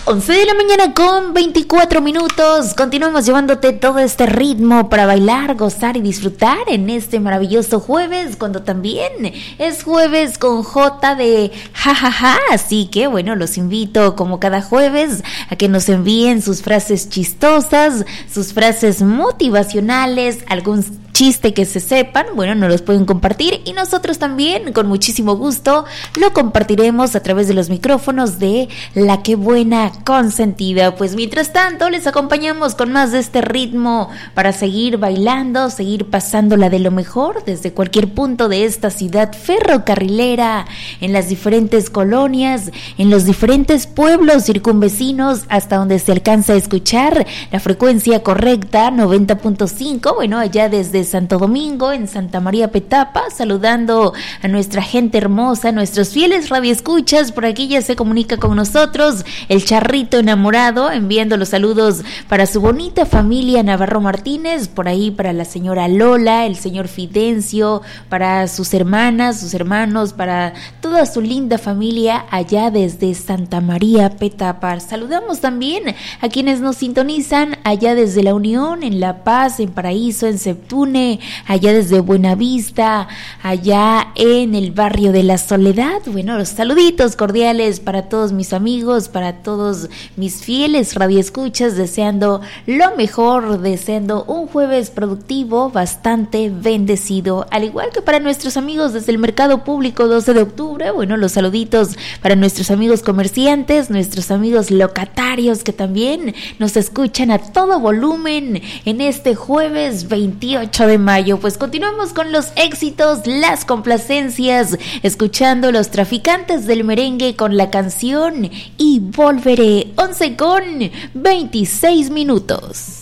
11 de la mañana con 24 minutos. Continuamos llevándote todo este ritmo para bailar, gozar y disfrutar en este maravilloso jueves, cuando también es jueves con J de jajaja. Así que bueno, los invito como cada jueves a que nos envíen sus frases chistosas, sus frases motivacionales, algún chiste que se sepan, bueno, nos los pueden compartir y nosotros también con muchísimo gusto lo compartiremos a través de los micrófonos de La Qué Buena Consentida. Pues mientras tanto les acompañamos con más de este ritmo para seguir bailando, seguir pasándola de lo mejor desde cualquier punto de esta ciudad ferrocarrilera, en las diferentes colonias, en los diferentes pueblos circunvecinos, hasta donde se alcanza a escuchar la frecuencia correcta 90.5, bueno, allá desde Santo Domingo, en Santa María Petapa, saludando a nuestra gente hermosa, nuestros fieles radioescuchas. Por aquí ya se comunica con nosotros el Charrito enamorado, enviando los saludos para su bonita familia Navarro Martínez, por ahí para la señora Lola, el señor Fidencio, para sus hermanas, sus hermanos, para toda su linda familia allá desde Santa María Petapa. Saludamos también a quienes nos sintonizan allá desde La Unión, en La Paz, en Paraíso, en Septune, allá desde Buenavista, allá en el barrio de La Soledad. Bueno, los saluditos cordiales para todos mis amigos, para todos mis fieles radioescuchas, deseando lo mejor, deseando un jueves productivo, bastante bendecido, al igual que para nuestros amigos desde el Mercado Público 12 de octubre, bueno, los saluditos para nuestros amigos comerciantes, nuestros amigos locatarios que también nos escuchan a todo volumen en este jueves 28 de mayo. Pues continuamos con los éxitos, las complacencias, escuchando Los Traficantes del Merengue con la canción Y Volveré. 11 con 26 minutos.